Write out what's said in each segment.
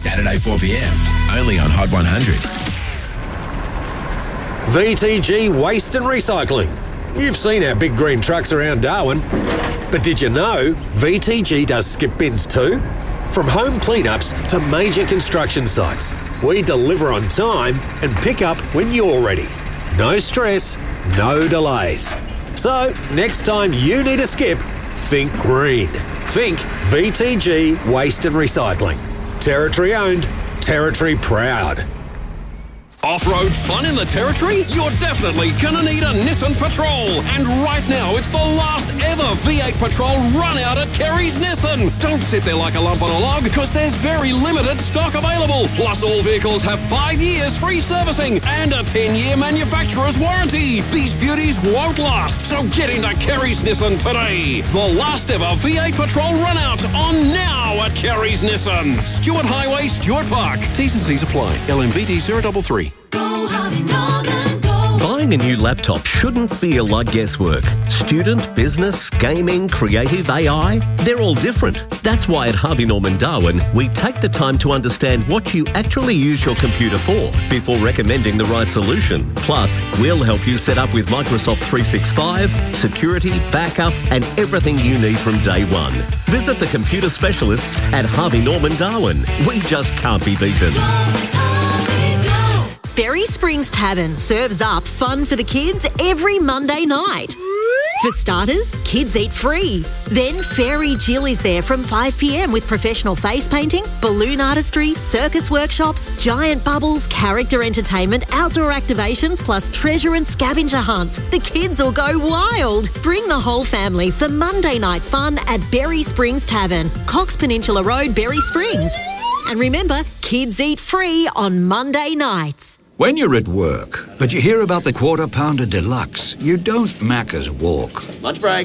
Saturday 4pm, only on Hot 100. VTG Waste and Recycling. You've seen our big green trucks around Darwin. But did you know VTG does skip bins too? From home cleanups to major construction sites, we deliver on time and pick up when you're ready. No stress, no delays. So, next time you need a skip, think green. Think VTG Waste and Recycling. Territory owned, territory proud. Off-road fun in the Territory? You're definitely gonna need a Nissan Patrol. And right now, it's the last ever V8 Patrol run out at Kerry's Nissan. Don't sit there like a lump on a log, because there's very limited stock available. Plus, all vehicles have 5 years free servicing and a 10-year manufacturer's warranty. These beauties won't last, so get into Kerry's Nissan today. The last ever V8 Patrol run out on now at Kerry's Nissan. Stewart Highway, Stewart Park. T's and C's apply. LMVD 033. Go, Harvey Norman, go. Buying a new laptop shouldn't feel like guesswork. Student, business, gaming, creative, AI, they're all different. That's why at Harvey Norman Darwin, we take the time to understand what you actually use your computer for before recommending the right solution. Plus, we'll help you set up with Microsoft 365, security, backup, and everything you need from day one. Visit the computer specialists at Harvey Norman Darwin. We just can't be beaten. Berry Springs Tavern serves up fun for the kids every Monday night. For starters, kids eat free. Then Fairy Jill is there from 5pm with professional face painting, balloon artistry, circus workshops, giant bubbles, character entertainment, outdoor activations, plus treasure and scavenger hunts. The kids will go wild. Bring the whole family for Monday night fun at Berry Springs Tavern, Cox Peninsula Road, Berry Springs. And remember, kids eat free on Monday nights. When you're at work, but you hear about the Quarter Pounder Deluxe, you don't Macca's walk. Lunch break.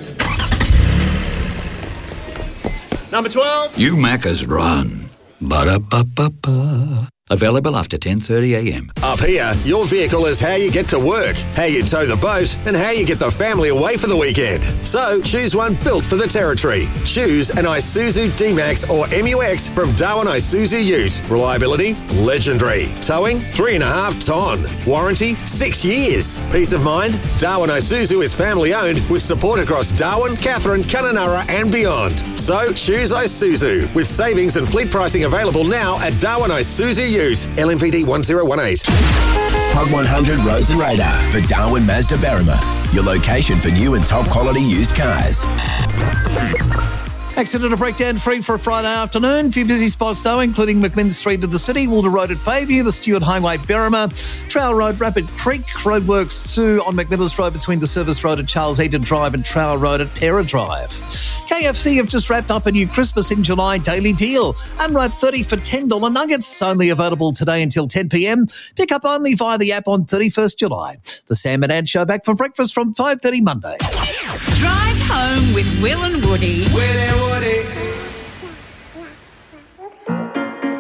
Number 12. You Macca's run. Ba-da-ba-ba-ba. Available after 10:30am. Up here, your vehicle is how you get to work, how you tow the boat, and how you get the family away for the weekend. So choose one built for the Territory. Choose an Isuzu D-Max or MUX from Darwin Isuzu Ute. Reliability, legendary. Towing, 3.5 ton. Warranty, 6 years. Peace of mind, Darwin Isuzu is family owned with support across Darwin, Katherine, Kununurra and beyond. So choose Isuzu with savings and fleet pricing available now at Darwin Isuzu Ute. LMVD 1018. Hot 100 Roads and Radar for Darwin Mazda Berrima. Your location for new and top quality used cars. Accident or breakdown free for a Friday afternoon. A few busy spots though, including McMinn Street to the city, Walter Road at Bayview, the Stewart Highway Berrima, Trail Road Rapid Creek, Roadworks 2 on McMillis Road between the Service Road at Charles Eaton Drive and Trail Road at Pera Drive. KFC have just wrapped up a new Christmas in July daily deal. Unripe 30 for $10 nuggets, only available today until 10pm. Pick up only via the app on 31st July. The Sam and Ad Show back for breakfast from 5:30 Monday. Drive home with Will and Woody. Will and Woody.